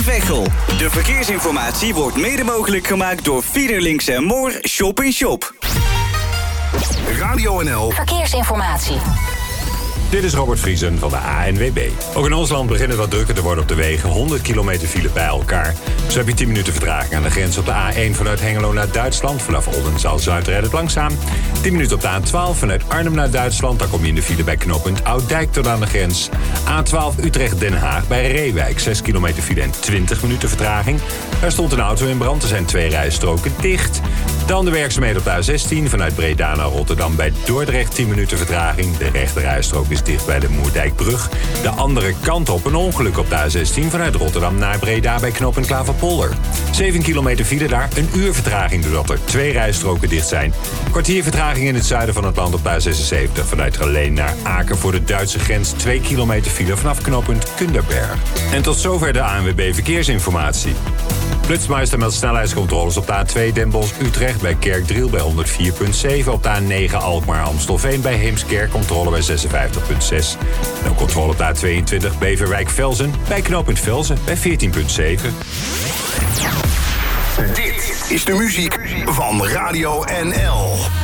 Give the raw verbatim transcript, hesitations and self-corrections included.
Veghel. De verkeersinformatie wordt mede mogelijk gemaakt door Fiederlinks en Moor Shop in Shop. Radio N L Verkeersinformatie. Dit is Robert Vriesen van de A N W B. Ook in ons land begint het wat drukker te worden op de wegen. honderd kilometer file bij elkaar. Zo heb je tien minuten vertraging aan de grens op de A één vanuit Hengelo naar Duitsland. Vanaf Oldenzaal-Zuid rijdt het langzaam. tien minuten op de A twaalf vanuit Arnhem naar Duitsland. Daar kom je in de file bij knooppunt Ouddijk tot aan de grens. A twaalf Utrecht-Den Haag bij Reewijk. zes kilometer file en twintig minuten vertraging. Daar stond een auto in brand. Er zijn twee rijstroken dicht. Dan de werkzaamheden op de A zestien vanuit Breda naar Rotterdam bij Dordrecht. tien minuten vertraging. De rechte rijstrook is dicht bij de Moerdijkbrug. De andere kant op een ongeluk op de A zestien vanuit Rotterdam naar Breda bij knooppunt Klaverpolder. zeven kilometer file daar, een uur vertraging doordat er twee rijstroken dicht zijn. Kwartier vertraging in het zuiden van het land op de A zesenzeventig vanuit Geleen naar Aken voor de Duitse grens. twee kilometer file vanaf knooppunt Kunderberg. En tot zover de A N W B Verkeersinformatie. Flitsmeister meldt snelheidscontroles op de A twee Den Bosch-Utrecht bij Kerkdriel bij honderd vier komma zeven. Op de A negen Alkmaar-Amstelveen bij Heemskerk controle bij zesenvijftig komma zes. En ook controle op de A tweeëntwintig Beverwijk-Velzen bij knooppunt Velzen bij veertien komma zeven. Dit is de muziek van Radio N L.